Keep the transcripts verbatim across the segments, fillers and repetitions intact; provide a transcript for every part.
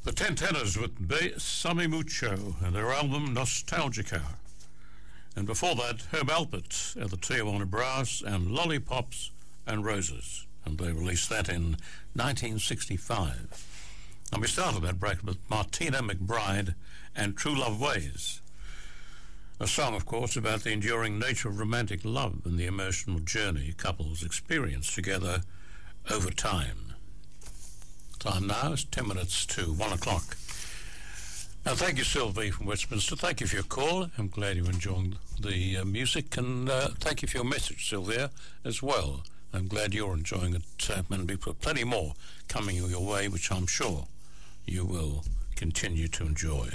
The Ten Tenors with Besame Mucho and their album Nostalgica. And before that, Herb Alpert at the Tijuana Brass and Lollipops and Roses. And they released that in nineteen sixty-five. And we started that break with Martina McBride and True Love Ways. A song, of course, about the enduring nature of romantic love and the emotional journey couples experience together over time. Time now is ten minutes to one o'clock. Now, thank you, Sylvie from Westminster. Thank you for your call. I'm glad you're enjoying the uh, music, and uh, thank you for your message, Sylvia, as well. I'm glad you're enjoying it, uh, and we've got plenty more coming your way, which I'm sure you will continue to enjoy.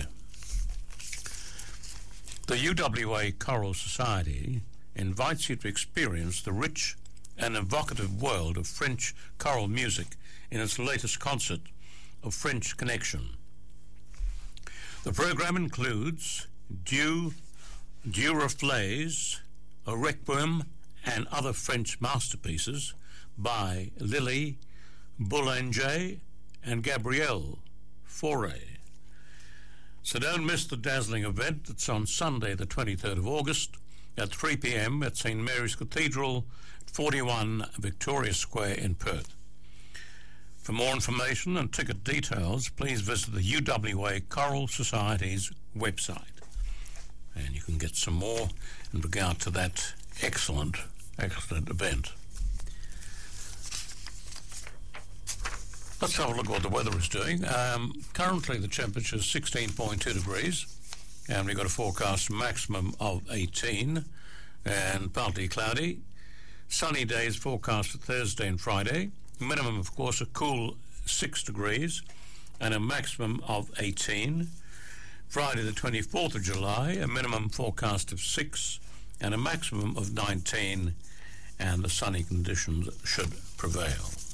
The U W A Choral Society invites you to experience the rich and evocative world of French choral music in its latest concert of French Connection. The program includes Dieu, Dieu Reflays, a Requiem, and other French masterpieces by Lily Boulanger and Gabrielle Fauré. So don't miss the dazzling event. It's on Sunday, the twenty-third of August at three p.m. at Saint Mary's Cathedral, forty-one Victoria Square in Perth. For more information and ticket details, please visit the U W A Choral Society's website. And you can get some more in regard to that excellent, excellent event. Let's have a look at what the weather is doing. Um, currently the temperature is sixteen point two degrees, and we've got a forecast maximum of eighteen, and partly cloudy. Sunny days forecast for Thursday and Friday. Minimum, of course, a cool six degrees and a maximum of eighteen. Friday the twenty-fourth of July, a minimum forecast of six and a maximum of nineteen, and the sunny conditions should prevail.